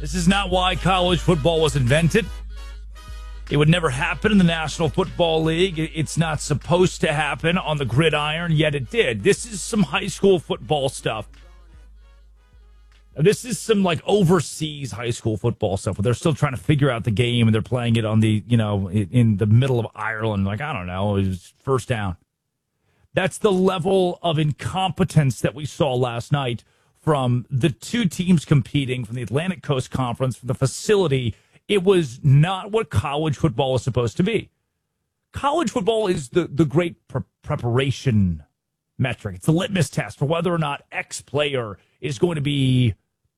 This is not why college football was invented. It would never happen in the National Football League. It's not supposed to happen on the gridiron, yet it did. This is some high school football stuff. This is some like overseas high school football stuff where they're still trying to figure out the game and they're playing it on the, in the middle of Ireland. Like, I don't know, it was first down. That's the level of incompetence that we saw last night from the two teams competing from the Atlantic Coast Conference, from the facility. It was not what college football is supposed to be. College football is the great preparation metric. It's the litmus test for whether or not X player is going to be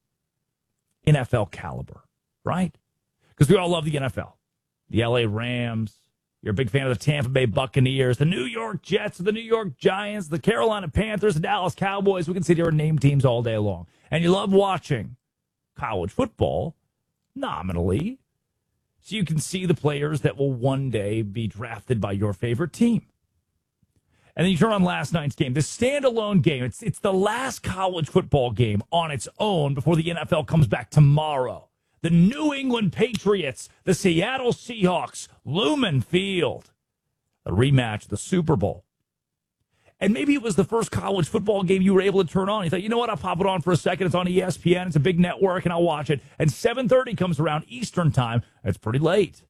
NFL caliber, right? Because we all love the NFL. The LA Rams. You're a big fan of the Tampa Bay Buccaneers, the New York Jets, the New York Giants, the Carolina Panthers, the Dallas Cowboys. We can sit here and name teams all day long. And you love watching college football nominally, so you can see the players that will one day be drafted by your favorite team. And then you turn on last night's game, this standalone game. It's the last college football game on its own before the NFL comes back tomorrow. The New England Patriots, the Seattle Seahawks, Lumen Field, a rematch of the Super Bowl. And maybe it was the first college football game you were able to turn on. You thought, you know what, I'll pop it on for a second. It's on ESPN. It's a big network, and I'll watch it. And 7:30 comes around Eastern time. It's pretty late.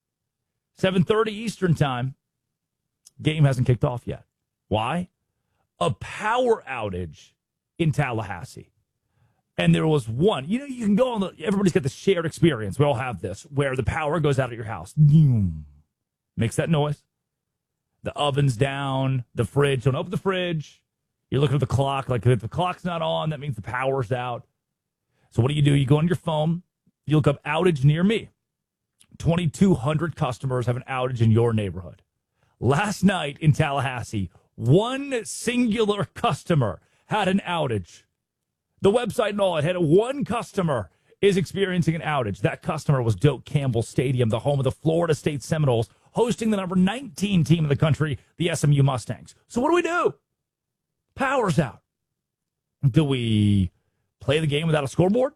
7:30 Eastern time. Game hasn't kicked off yet. Why? A power outage in Tallahassee. And there was one. You can go on everybody's got the shared experience. We all have this, where the power goes out at your house. Makes that noise. The oven's down, the fridge. Don't open the fridge. You're looking at the clock. Like, if the clock's not on, that means the power's out. So what do? You go on your phone. You look up outage near me. 2,200 customers have an outage in your neighborhood. Last night in Tallahassee, one singular customer had an outage. The website and all, it had one customer is experiencing an outage. That customer was Doak Campbell Stadium, the home of the Florida State Seminoles, hosting the number 19 team in the country, the SMU Mustangs. So what do? Power's out. Do we play the game without a scoreboard?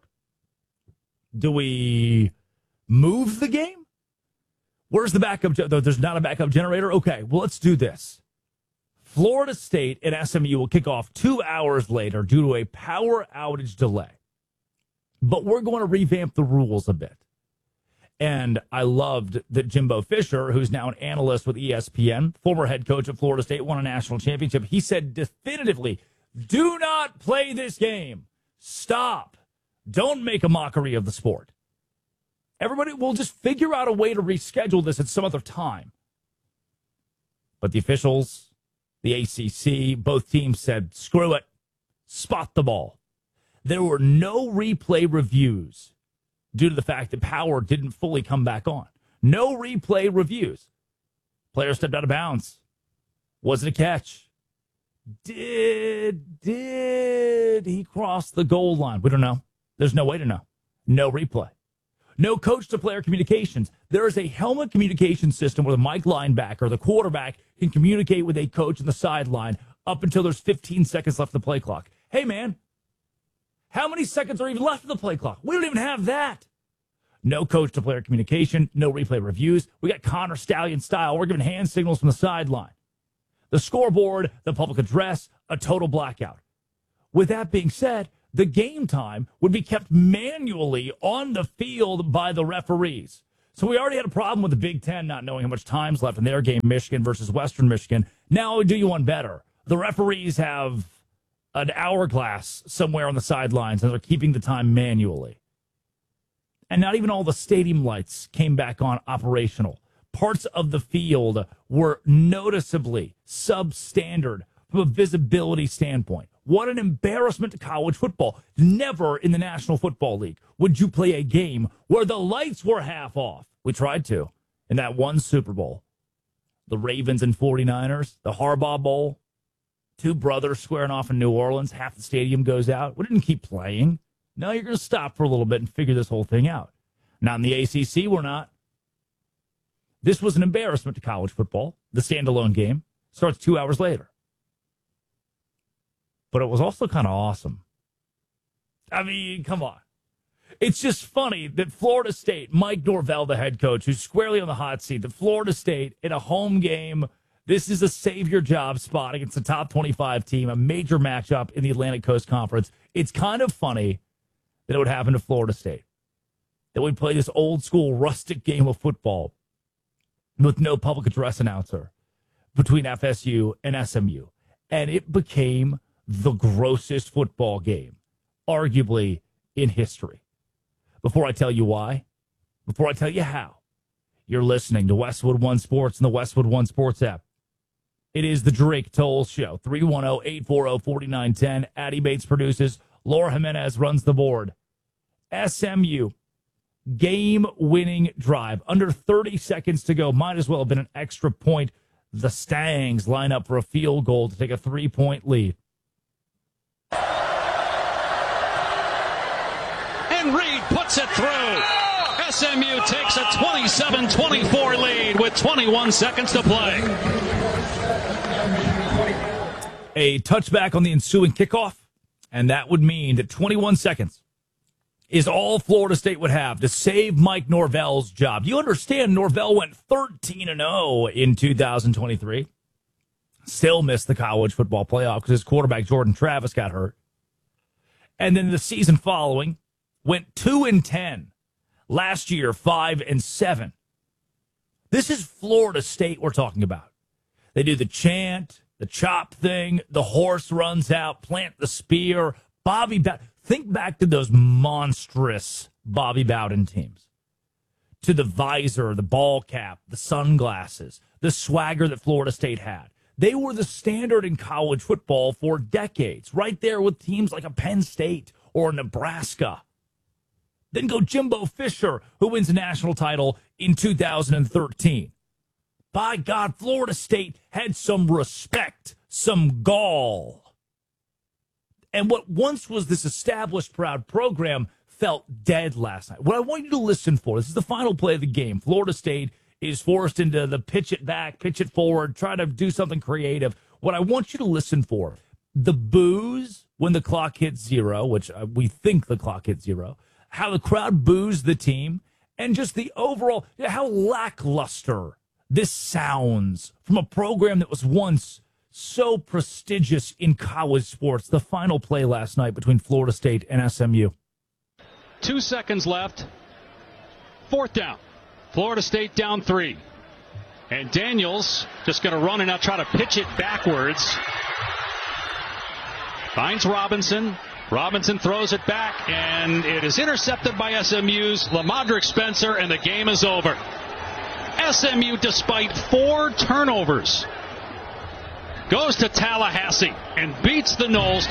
Do we move the game? Where's the backup? There's not a backup generator? Okay, well, let's do this. Florida State and SMU will kick off 2 hours later due to a power outage delay. But we're going to revamp the rules a bit. And I loved that Jimbo Fisher, who's now an analyst with ESPN, former head coach at Florida State, won a national championship. He said definitively, do not play this game. Stop. Don't make a mockery of the sport. Everybody will just figure out a way to reschedule this at some other time. But the officials, the ACC, both teams said, screw it. Spot the ball. There were no replay reviews due to the fact that power didn't fully come back on. No replay reviews. Player stepped out of bounds. Was it a catch? Did he cross the goal line? We don't know. There's no way to know. No replay. No coach-to-player communications. There is a helmet communication system where the Mike linebacker, the quarterback, can communicate with a coach on the sideline up until there's 15 seconds left of the play clock. Hey, man, how many seconds are even left of the play clock? We don't even have that. No coach-to-player communication, no replay reviews. We got Connor Stallion style. We're giving hand signals from the sideline. The scoreboard, the public address, a total blackout. With that being said, the game time would be kept manually on the field by the referees. So we already had a problem with the Big Ten not knowing how much time's left in their game, Michigan versus Western Michigan. Now we do you one better. The referees have an hourglass somewhere on the sidelines, and they're keeping the time manually. And not even all the stadium lights came back on operational. Parts of the field were noticeably substandard from a visibility standpoint. What an embarrassment to college football. Never in the National Football League would you play a game where the lights were half off. We tried to in that one Super Bowl. The Ravens and 49ers, the Harbaugh Bowl, two brothers squaring off in New Orleans, half the stadium goes out. We didn't keep playing. No, you're going to stop for a little bit and figure this whole thing out. Not in the ACC, we're not. This was an embarrassment to college football. The standalone game starts 2 hours later. But it was also kind of awesome. I mean, come on. It's just funny that Florida State, Mike Norvell, the head coach, who's squarely on the hot seat, that Florida State in a home game, this is a save your job spot against the top 25 team, a major matchup in the Atlantic Coast Conference. It's kind of funny that it would happen to Florida State, that we play this old school rustic game of football with no public address announcer between FSU and SMU. And it became the grossest football game, arguably, in history. Before I tell you why, before I tell you how, you're listening to Westwood One Sports and the Westwood One Sports app. It is the Drake Toll Show. 310-840-4910. Addie Bates produces. Laura Jimenez runs the board. SMU, game-winning drive. Under 30 seconds to go. Might as well have been an extra point. The Stangs line up for a field goal to take a 3-point lead. And Reed puts it through. SMU takes a 27-24 lead with 21 seconds to play. A touchback on the ensuing kickoff, and that would mean that 21 seconds is all Florida State would have to save Mike Norvell's job. You understand Norvell went 13-0 in 2023. Still missed the college football playoff because his quarterback Jordan Travis got hurt. And then the season following went 2-10. Last year, 5-7. This is Florida State we're talking about. They do the chant, the chop thing, the horse runs out, plant the spear. Bobby Bowden. Think back to those monstrous Bobby Bowden teams. To the visor, the ball cap, the sunglasses, the swagger that Florida State had. They were the standard in college football for decades, right there with teams like a Penn State or Nebraska. Then go Jimbo Fisher, who wins a national title in 2013. By God, Florida State had some respect, some gall. And what once was this established, proud program felt dead last night. What I want you to listen for, this is the final play of the game. Florida State is forced into the pitch it back, pitch it forward, try to do something creative. What I want you to listen for, the boos when the clock hits zero, which we think the clock hits zero, how the crowd boos the team, and just the overall, how lackluster this sounds from a program that was once so prestigious in college sports. The final play last night between Florida State and SMU. 2 seconds left. Fourth down. Florida State down 3. And Daniels just going to run and now try to pitch it backwards. Finds Robinson. Robinson throws it back, and it is intercepted by SMU's Lamadrick Spencer, and the game is over. SMU, despite 4 turnovers, goes to Tallahassee and beats the Noles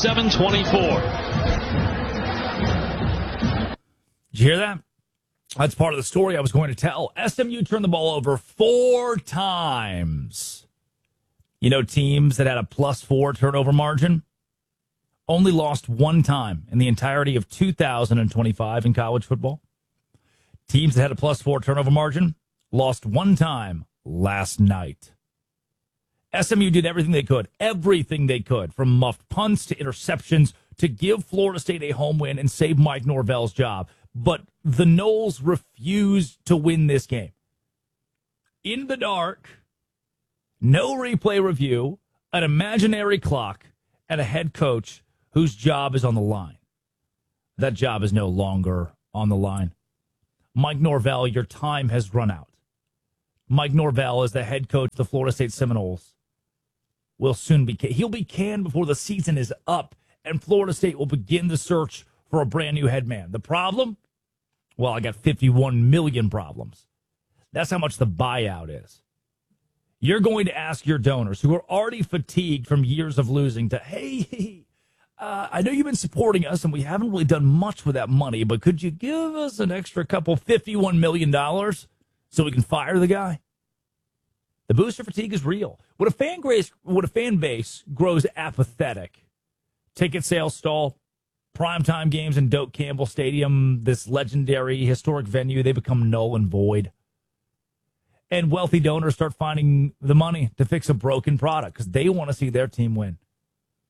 27-24. Did you hear that? That's part of the story I was going to tell. SMU turned the ball over 4 times. You know, teams that had a +4 turnover margin only lost 1 time in the entirety of 2025 in college football. Teams that had a +4 turnover margin lost 1 time last night. SMU did everything they could, from muffed punts to interceptions to give Florida State a home win and save Mike Norvell's job. But the Noles refused to win this game. In the dark, no replay review, an imaginary clock, and a head coach whose job is on the line. That job is no longer on the line. Mike Norvell, your time has run out. Mike Norvell is the head coach of the Florida State Seminoles. Will soon be he'll be canned before the season is up, and Florida State will begin the search for a brand new head man. The problem? Well, I got 51 million problems. That's how much the buyout is. You're going to ask your donors, who are already fatigued from years of losing, to, hey, I know you've been supporting us, and we haven't really done much with that money, but could you give us an extra couple $51 million so we can fire the guy? The booster fatigue is real. When a fan base grows apathetic, ticket sales stall, primetime games in Doak Campbell Stadium, this legendary historic venue, they become null and void. And wealthy donors start finding the money to fix a broken product because they want to see their team win.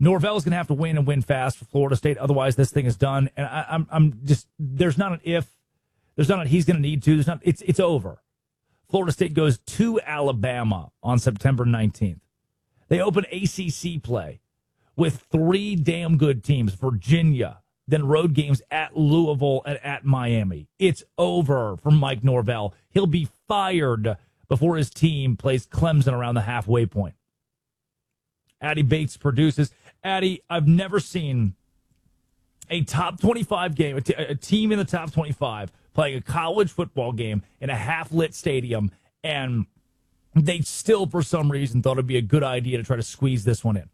Norvell's going to have to win and win fast for Florida State. Otherwise, this thing is done. And I'm just, there's not an if, there's not a he's going to need to. There's not, it's over. Florida State goes to Alabama on September 19th. They open ACC play with 3 damn good teams, Virginia, then road games at Louisville and at Miami. It's over for Mike Norvell. He'll be fired before his team plays Clemson around the halfway point. Addy Bates produces. Addy, I've never seen a top 25 game, a team in the top 25 playing a college football game in a half-lit stadium, and they still, for some reason, thought it'd be a good idea to try to squeeze this one in.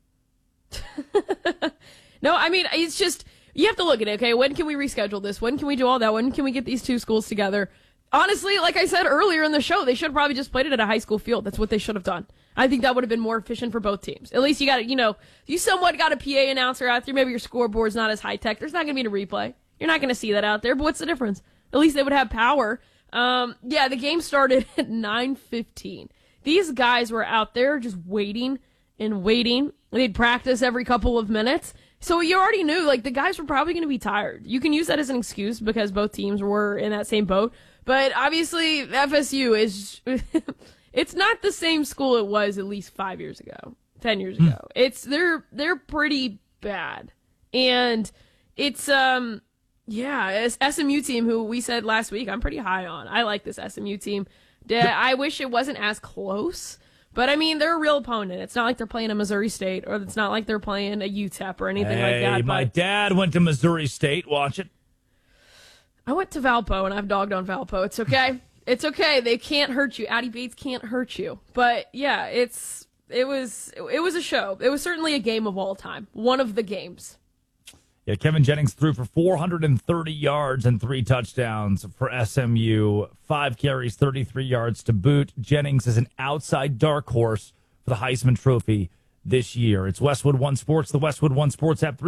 No, I mean, it's just, you have to look at it, okay? When can we reschedule this? When can we do all that? When can we get these two schools together? Honestly, like I said earlier in the show, they should have probably just played it at a high school field. That's what they should have done. I think that would have been more efficient for both teams. At least you got, you somewhat got a PA announcer out there. Maybe your scoreboard's not as high tech. There's not going to be a replay. You're not going to see that out there. But what's the difference? At least they would have power. The game started at 9:15. These guys were out there just waiting and waiting. They'd practice every couple of minutes. So you already knew, the guys were probably going to be tired. You can use that as an excuse because both teams were in that same boat. But obviously, FSU is, it's not the same school it was at least 5 years ago, 10 years ago. They're pretty bad. And it's, SMU team who we said last week I'm pretty high on. I like this SMU team. I wish it wasn't as close. But, I mean, they're a real opponent. It's not like they're playing a Missouri State, or it's not like they're playing a UTEP or anything like that. My dad went to Missouri State. Watch it. I went to Valpo, and I've dogged on Valpo. It's okay. It's okay. They can't hurt you. Addy Bates can't hurt you. But, yeah, it was a show. It was certainly a game of all time. One of the games. Yeah, Kevin Jennings threw for 430 yards and 3 touchdowns for SMU. 5 carries, 33 yards to boot. Jennings is an outside dark horse for the Heisman Trophy this year. It's Westwood One Sports, the Westwood One Sports app,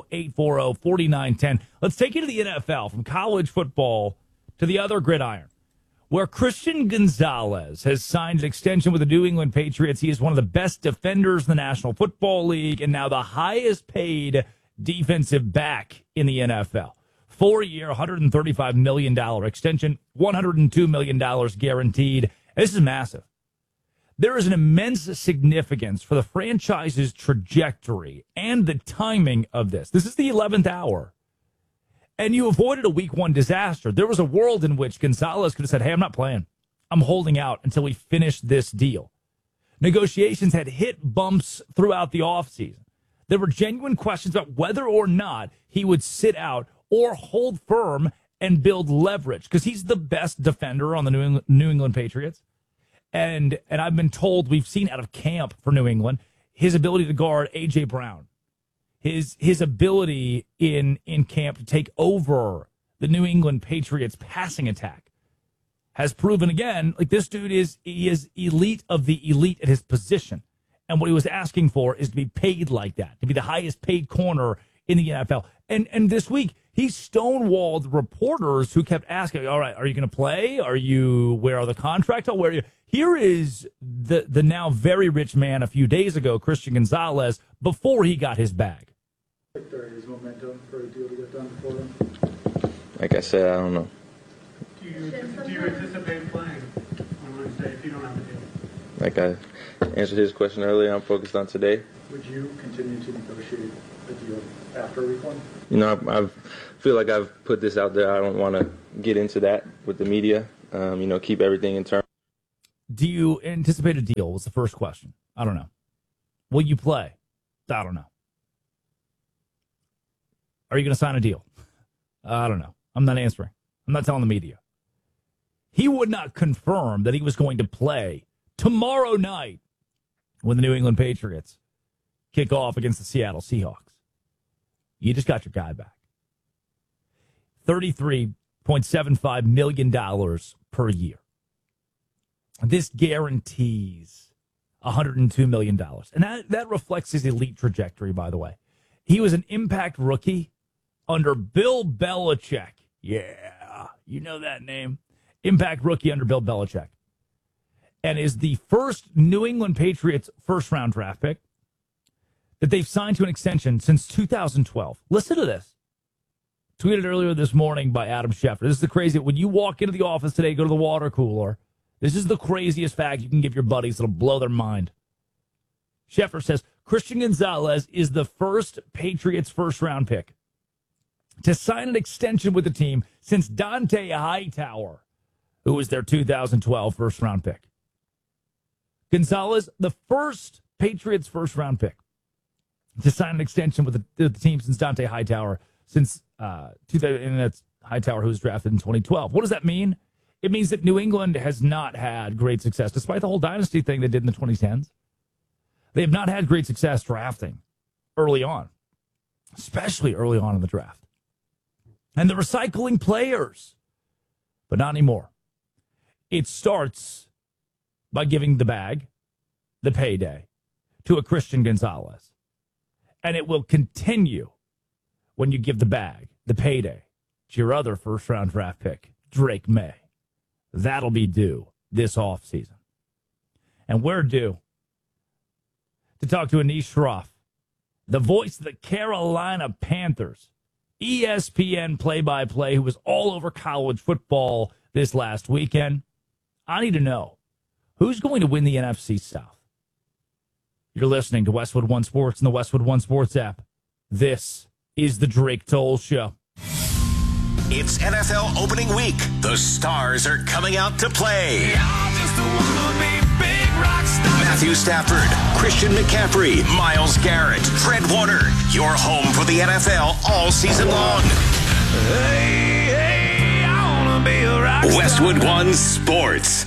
310-840-4910. Let's take you to the NFL, from college football to the other gridiron, where Christian Gonzalez has signed an extension with the New England Patriots. He is one of the best defenders in the National Football League and now the highest paid defensive back in the NFL. 4-year, $135 million extension, $102 million guaranteed. This is massive. There is an immense significance for the franchise's trajectory and the timing of this. This is the 11th hour. And you avoided a week 1 disaster. There was a world in which Gonzalez could have said, hey, I'm not playing. I'm holding out until we finish this deal. Negotiations had hit bumps throughout the offseason. There were genuine questions about whether or not he would sit out or hold firm and build leverage, because he's the best defender on the New England Patriots. And I've been told, we've seen out of camp for New England, his ability to guard A.J. Brown, his ability in camp to take over the New England Patriots passing attack has proven again, this dude is elite of the elite at his position. And what he was asking for is to be paid like that, to be the highest paid corner in the NFL. And this week, he stonewalled reporters who kept asking, all right, are you going to play? Where are the contracts? Where are you? Here is the now very rich man a few days ago, Christian Gonzalez, before he got his bag. There is momentum for a deal to get done before then? Like I said, I don't know. Do you anticipate playing on Wednesday if you don't have a deal? Like I answered his question earlier, I'm focused on today. Would you continue to negotiate a deal after week 1? I feel like I've put this out there. I don't want to get into that with the media. Keep everything internal. Do you anticipate a deal was the first question. I don't know. Will you play? I don't know. Are you going to sign a deal? I don't know. I'm not answering. I'm not telling the media. He would not confirm that he was going to play tomorrow night when the New England Patriots kick off against the Seattle Seahawks. You just got your guy back. $33.75 million per year. This guarantees $102 million. And that reflects his elite trajectory, by the way. He was an impact rookie under Bill Belichick. Yeah, you know that name. Impact rookie under Bill Belichick. And is the first New England Patriots first-round draft pick that they've signed to an extension since 2012. Listen to this. Tweeted earlier this morning by Adam Schefter. This is the crazy. When you walk into the office today, go to the water cooler, this is the craziest fact you can give your buddies that'll blow their mind. Schefter says Christian Gonzalez is the first Patriots first-round pick to sign an extension with the team since Dante Hightower, who was their 2012 first-round pick. Gonzalez, the first Patriots first-round pick to sign an extension with the team since Dante Hightower, since 2000, and that's Hightower, who was drafted in 2012. What does that mean? It means that New England has not had great success, despite the whole dynasty thing they did in the 2010s. They have not had great success drafting early on, especially early on in the draft. And they're recycling players, but not anymore. It starts by giving the bag, the payday, to a Christian Gonzalez. And it will continue when you give the bag, the payday, to your other first-round draft pick, Drake May. That'll be due this offseason. And we're due to talk to Anish Shroff, the voice of the Carolina Panthers, ESPN play-by-play, who was all over college football this last weekend. I need to know, who's going to win the NFC South? You're listening to Westwood One Sports and the Westwood One Sports app. This is the Drake Toll Show. It's NFL opening week. The stars are coming out to play. Matthew Stafford, Christian McCaffrey, Myles Garrett, Fred Warner. Your home for the NFL all season long. Hey, I wanna be a rock star. Westwood One Sports.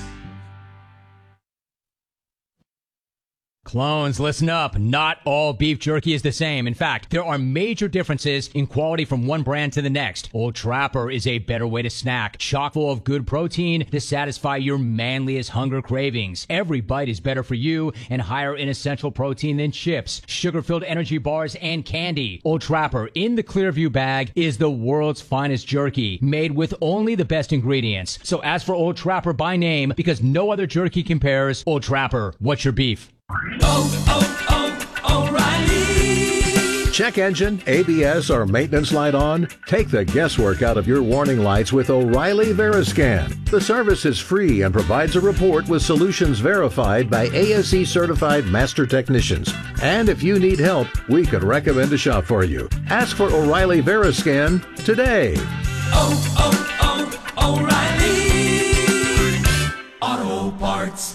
Clones, listen up. Not all beef jerky is the same. In fact, there are major differences in quality from one brand to the next. Old Trapper is a better way to snack, chock full of good protein to satisfy your manliest hunger cravings. Every bite is better for you and higher in essential protein than chips, sugar-filled energy bars, and candy. Old Trapper in the Clearview bag is the world's finest jerky, made with only the best ingredients. So ask for Old Trapper by name because no other jerky compares. Old Trapper, what's your beef? O'Reilly. Check engine, ABS, or maintenance light on? Take the guesswork out of your warning lights with O'Reilly Veriscan. The service is free and provides a report with solutions verified by ASE certified master technicians. And if you need help, we could recommend a shop for you. Ask for O'Reilly Veriscan today. O'Reilly Auto Parts.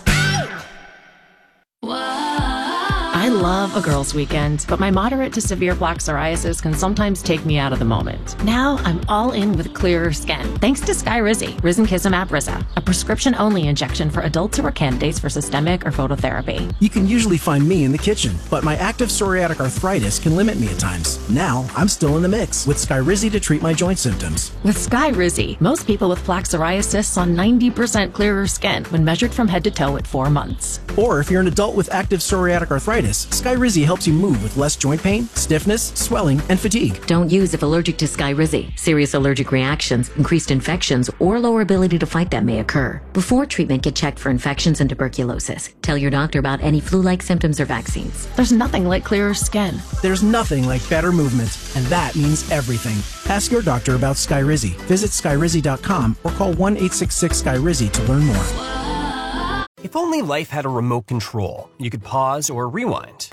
I love a girls' weekend, but my moderate to severe plaque psoriasis can sometimes take me out of the moment. Now I'm all in with clearer skin, thanks to Skyrizi, Risankizumab Risa, a prescription-only injection for adults who are candidates for systemic or phototherapy. You can usually find me in the kitchen, but my active psoriatic arthritis can limit me at times. Now I'm still in the mix with Skyrizi to treat my joint symptoms. With Skyrizi, most people with plaque psoriasis saw 90% clearer skin when measured from head to toe at 4 months. Or if you're an adult with active psoriatic arthritis, Skyrizi helps you move with less joint pain, stiffness, swelling, and fatigue. Don't use if allergic to Skyrizi. Serious allergic reactions, increased infections, or lower ability to fight them may occur. Before treatment, get checked for infections and tuberculosis. Tell your doctor about any flu-like symptoms or vaccines. There's nothing like clearer skin. There's nothing like better movement, and that means everything. Ask your doctor about Skyrizi. Visit Skyrizi.com or call 1-866-SKYRIZI to learn more. If only life had a remote control, you could pause or rewind.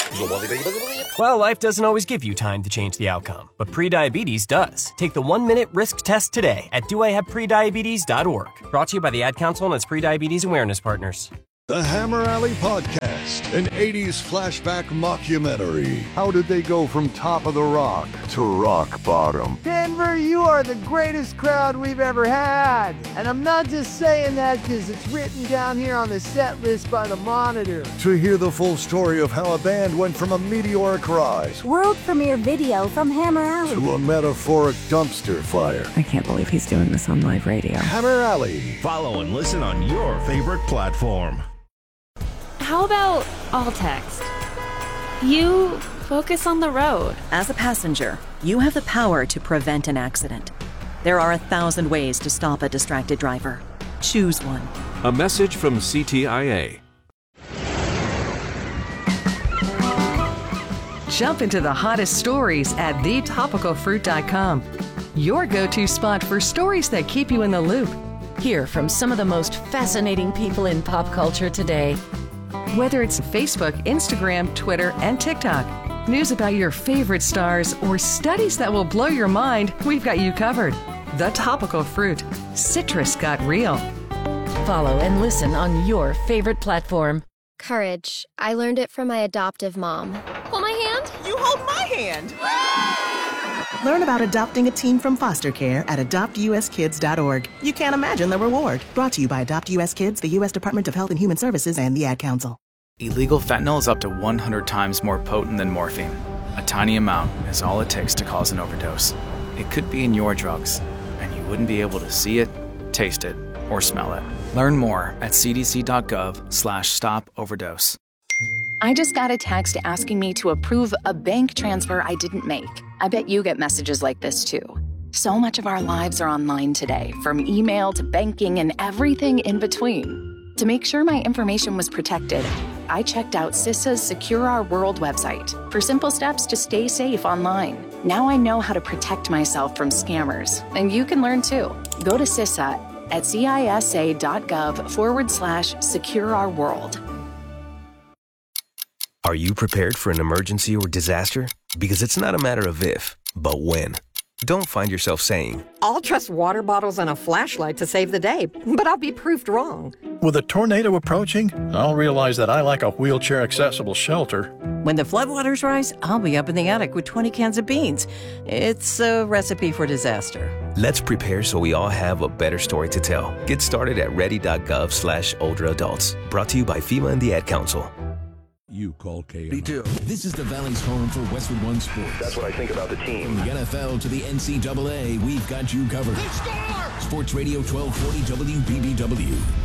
Well, life doesn't always give you time to change the outcome, but prediabetes does. Take the 1-minute risk test today at doihaveprediabetes.org. Brought to you by the Ad Council and its Prediabetes Awareness Partners. The Hammer Alley Podcast, an 80s flashback mockumentary. How did they go from top of the rock to rock bottom? Denver, you are the greatest crowd we've ever had. And I'm not just saying that because it's written down here on the set list by the Monitor. To hear the full story of how a band went from a meteoric rise, world premiere video from Hammer Alley, to a metaphoric dumpster fire. I can't believe he's doing this on live radio. Hammer Alley. Follow and listen on your favorite platform. How about all text? You focus on the road. As a passenger, you have the power to prevent an accident. There are 1,000 ways to stop a distracted driver. Choose one. A message from CTIA. Jump into the hottest stories at thetopicalfruit.com. Your go-to spot for stories that keep you in the loop. Hear from some of the most fascinating people in pop culture today. Whether it's Facebook, Instagram, Twitter, and TikTok, news about your favorite stars, or studies that will blow your mind, we've got you covered. The Topical Fruit. Citrus got real. Follow and listen on your favorite platform. Courage. I learned it from my adoptive mom. Hold my hand. You hold my hand. Learn about adopting a teen from foster care at adoptuskids.org. You can't imagine the reward. Brought to you by Adopt US Kids, the U.S. Department of Health and Human Services, and the Ad Council. Illegal fentanyl is up to 100 times more potent than morphine. A tiny amount is all it takes to cause an overdose. It could be in your drugs, and you wouldn't be able to see it, taste it, or smell it. Learn more at cdc.gov/stop-overdose. I just got a text asking me to approve a bank transfer I didn't make. I bet you get messages like this too. So much of our lives are online today, from email to banking and everything in between. To make sure my information was protected, I checked out CISA's Secure Our World website for simple steps to stay safe online. Now I know how to protect myself from scammers, and you can learn too. Go to CISA at cisa.gov/Secure Our World. Are you prepared for an emergency or disaster? Because it's not a matter of if, but when. Don't find yourself saying, I'll trust water bottles and a flashlight to save the day, but I'll be proved wrong. With a tornado approaching, I'll realize that I lack a wheelchair-accessible shelter. When the floodwaters rise, I'll be up in the attic with 20 cans of beans. It's a recipe for disaster. Let's prepare so we all have a better story to tell. Get started at ready.gov/older adults. Brought to you by FEMA and the Ad Council. You call KMO. This is the Valley's home for Westwood One Sports. That's what I think about the team. From the NFL to the NCAA, we've got you covered. Sports Radio 1240 WBBW.